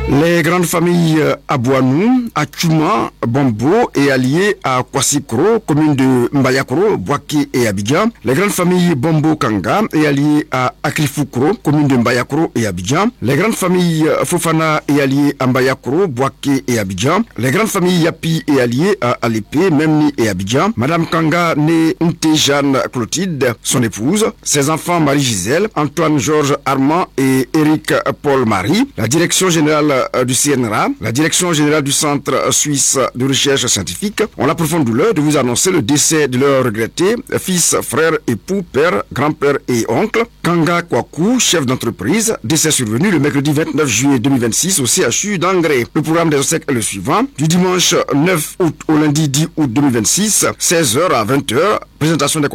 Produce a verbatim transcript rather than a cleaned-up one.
Les grandes familles Abouanou, Achuma, Bombo et alliées à Kwassikro, commune de Mbayakro, Bouaké et Abidjan. Les grandes familles Bombo Kanga et alliées à Akrifukro, commune de Mbayakro et Abidjan. Les grandes familles Fofana et alliées à Mbayakro, Bouaké et Abidjan. Les grandes familles Yapi et alliées à Alépé, Memni et Abidjan. Madame Kanga née Nté Jeanne Clotilde, son épouse. Ses enfants Marie-Gisèle, Antoine Georges Armand et Éric Paul Marie. La direction générale du C N R A, la direction générale du Centre suisse de recherche scientifique, ont la profonde douleur de vous annoncer le décès de leur regretté fils, frère, époux, père, grand-père et oncle, Kanga Kwaku, chef d'entreprise, décès survenu le mercredi vingt-neuf juillet deux mille vingt-six au C H U d'Angré. Le programme des obsèques est le suivant: du dimanche neuf août au lundi dix août deux mille vingt-six, seize heures à vingt heures, présentation des